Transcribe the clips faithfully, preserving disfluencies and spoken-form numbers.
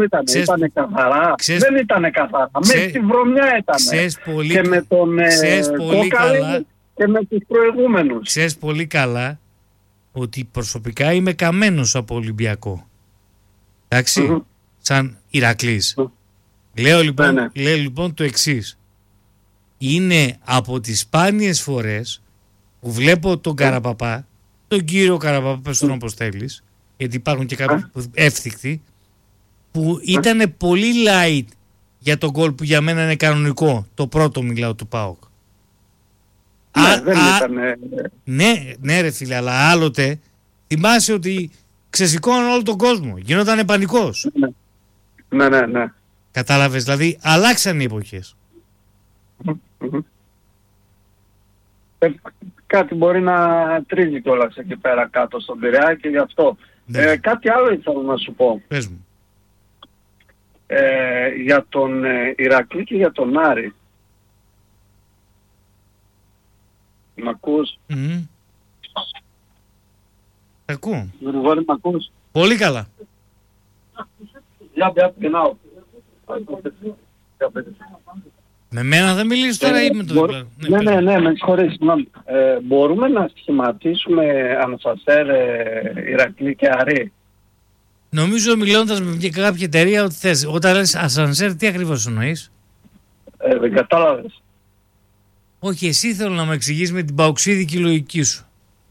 Ήταν, Ξέρεις... ήτανε καθαρά. Ξέρεις... Δεν ήταν καθαρά. Ξέρεις... Μέσα στη βρωμιά ήταν. Πολύ... Και με τον Κόκαλη και με τους προηγούμενους. Ξέρεις πολύ καλά ότι προσωπικά είμαι καμένος από Ολυμπιακό. Εντάξει, mm-hmm. σαν Ηρακλής. Mm-hmm. Λέω, λοιπόν, ναι, ναι. λέω λοιπόν το εξής. Είναι από τις σπάνιες φορές που βλέπω τον mm. Καραπαπά, τον κύριο Καραπαπά, πες τον όπως θέλεις, γιατί υπάρχουν και κάποιοι mm. εύθυκτοι, που ήταν mm. πολύ light για τον γκολ που για μένα είναι κανονικό. Το πρώτο μιλάω του ΠΑΟΚ. Ναι, α, δεν α, ήταν... ναι, ναι ρε φίλε, αλλά άλλοτε θυμάσαι ότι ξεσηκώναν όλο τον κόσμο. Γινόταν πανικός. Ναι, ναι, ναι. ναι. Κατάλαβες, δηλαδή αλλάξαν οι εποχές. Mm-hmm. Ε, κάτι μπορεί να τρίζει κιόλας εκεί πέρα κάτω στον Πειραιά και γι' αυτό. Ναι. Ε, κάτι άλλο ήθελα να σου πω. Πες μου. Ε, για τον ε, Ηρακλή και για τον Άρη. Μ' ακούς? Mm. Ακούω. Γρηγόρη, μ' ακούς? Πολύ καλά. Ja, ja, genau. Με μένα θα μιλήσεις τώρα ε, ή με το μπορ... Ναι, ναι, ναι, ναι, με συγχωρείς. Ε, μπορούμε να σχηματίσουμε Ανασασέρ, ε, Ηρακλή και Άρη. Νομίζω μιλώντας με κάποια εταιρεία ότι θες. Όταν λες ασανσέρ, τι ακριβώς εννοείς? Ε, δεν κατάλαβες. Όχι, εσύ θέλω να μου εξηγήσεις με την παοξίδικη λογική σου.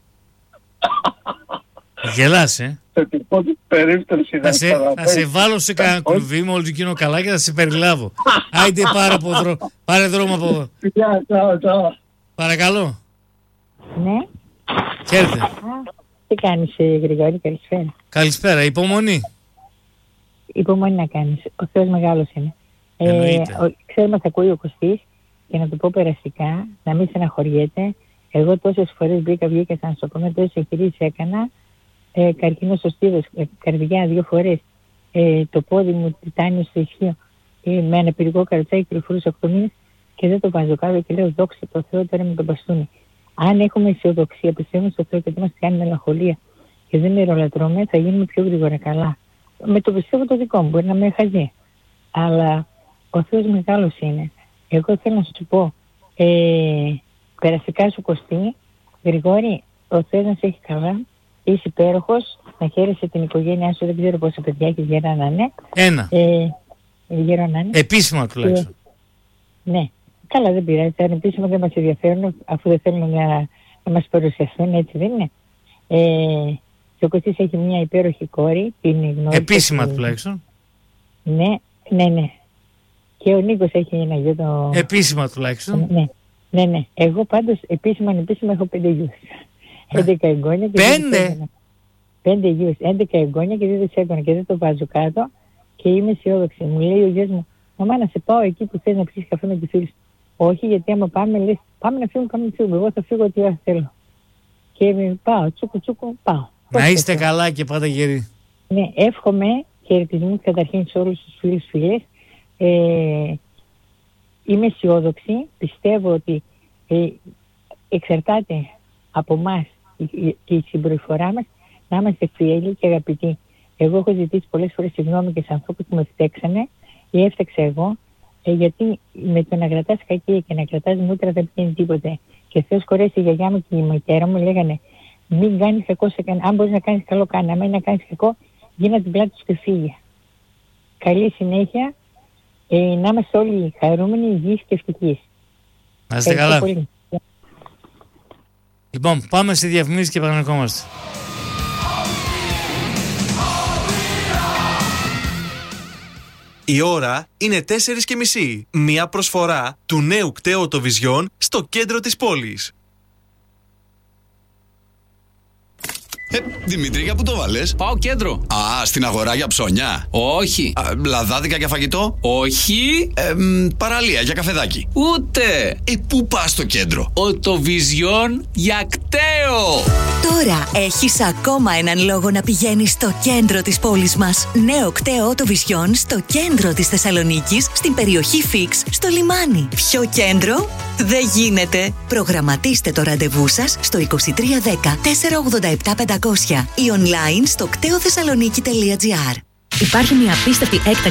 Γελάς, ε. Σε τίποτη περίπτωση θα, σε, θα σε βάλω σε κανένα κλουβί με όλο εκείνο καλά και θα σε περιλάβω. Άιντε πάρε, από δρό, πάρε δρόμο από εδώ. Γεια, τσάω, τσάω. Παρακαλώ. Ναι. Χαίρετε. Τι κάνεις, Γρηγόρη, καλησπέρα. Καλησπέρα, υπομονή. Υπομονή να κάνεις. Ο Θεός μεγάλος είναι. Ε, ξέρω μας ακούει ο Κωστής και να του πω περαστικά, να μην στεναχωριέται. Εγώ τόσες φορές μπήκα, βγήκα σαν νοσοκομείο, τόσες εγχειρήσεις έκανα. Ε, καρκίνο στο στήθος, ε, καρδιά δύο φορές, ε, το πόδι μου τιτάνιο στο ισχύο, ε, με ένα πυρικό καροτσάκι κυκλοφορούσα οκτώ μήνες και δεν το βάζω κάτω και λέω δόξα τω Θεώ, τώρα με τον μπαστούνι. Αν έχουμε αισιοδοξία, πιστεύουμε στο Θεό και δεν μας κάνει μελαγχολία και δεν μερολατρώμε, θα γίνουμε πιο γρήγορα καλά. Με το πιστεύω το δικό μου, μπορεί να με χαζεί. Αλλά ο Θεός μεγάλος είναι. Εγώ θέλω να σου πω, ε, περαστικά σου Κωστή, Γρηγόρη, ο Θεός να σε έχει καλά. Είσαι υπέροχος, να χαίρεσαι την οικογένειά σου, δεν ξέρω πόσα παιδιά έχεις γερά να είναι. Ένα. Ε, γερά να είναι. Επίσημα τουλάχιστον. Ε, ναι. Καλά, δεν πειράζει. Τα επίσημα δεν μας ενδιαφέρουν, αφού δεν θέλουν να, να μας παρουσιαστούν, έτσι δεν είναι. Ε, και ο Κωστής έχει μια υπέροχη κόρη, την γνώρισε. Επίσημα και... τουλάχιστον. Ναι, ναι, ναι. Και ο Νίκος έχει ένα γιο το... Επίσημα τουλάχιστον. Ναι, ναι, ναι. Εγώ πάντως επίσημα, ανεπίσημα έχω πέντε γιους. έντεκα εγγόνια και πέντε. Πέντε γιους, έντεκα εγγόνια και δεν τους έκανα και δεν το βάζω κάτω και είμαι αισιόδοξη. Μου λέει ο γιος μου, μαμά να σε πάω εκεί που θες να πιεις καφέ με τη φίλη σου. Όχι, γιατί άμα πάμε, λες, πάμε να φύγουμε, πάμε να φύγουμε. Εγώ θα φύγω ό,τι ώρα θέλω. Και πάω, τσούκου τσούκου, πάω. Να είστε καλά και πάτε γεροί. Ναι, εύχομαι χαιρετισμούς καταρχήν σε όλους τους φίλους φίλες. Ε, είμαι αισιόδοξη, πιστεύω ότι ε, εξαρτάται από εμάς και η συμπεριφορά μας να είμαστε φιέλοι και αγαπητοί. Εγώ έχω ζητήσει πολλές φορές συγγνώμη και σε ανθρώπους που με φταίξανε ή έφταξα εγώ, ε, γιατί με το να κρατάς κακία και να κρατάς μούτρα δεν πιάνει τίποτε. Και Θεός χωρέσει η γιαγιά μου και η μητέρα μου λέγανε μην κάνεις κακό σε κανένα. Αν μπορείς να κάνεις καλό, κάνε. Αν να κάνεις κακό, γίνα την πλάτη σου και φύγε. Καλή συνέχεια. Ε, να είμαστε όλοι χαρούμενοι, υγιείς και ευτυχείς. Να είστε καλά. Πολύ. Λοιπόν, πάμε στη διαφημίσεις και επανερχόμαστε. Η ώρα είναι τέσσερις και μισή. Μία προσφορά του νέου κταίου Vision στο κέντρο της πόλης. Ε, Δημήτρη, για πού το βάλες? Πάω κέντρο. Α, στην αγορά για ψώνια. Όχι. Α, λαδάδικα για φαγητό. Όχι. Ε, μ, παραλία για καφεδάκι. Ούτε. Ε, πού πας στο κέντρο? Ο το Vision για κταίο. Τώρα έχεις ακόμα έναν λόγο να πηγαίνεις στο κέντρο της πόλης μας. Νέο κταίο το Vision στο κέντρο της Θεσσαλονίκης, στην περιοχή Φίξ, στο λιμάνι. Πιο κέντρο δεν γίνεται. Προγραμματίστε το ραντεβού σας στο είκοσι τρία δέκα τετρακόσια ογδόντα επτά πεντακόσια ή online στο κτέο θεσσαλονίκη τελεία τζι άρ. Υπάρχει μια απίστευτη έκτακτη